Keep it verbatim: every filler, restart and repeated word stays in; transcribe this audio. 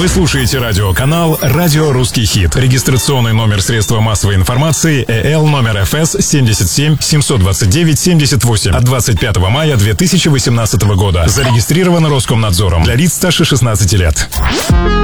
Вы слушаете радиоканал «Радио Русский хит». Регистрационный номер средства массовой информации э эл номер эф эс семь семь семь два девять семь восемь от двадцать пятого мая две тысячи восемнадцатого года. Зарегистрировано Роскомнадзором для лиц старше шестнадцати лет.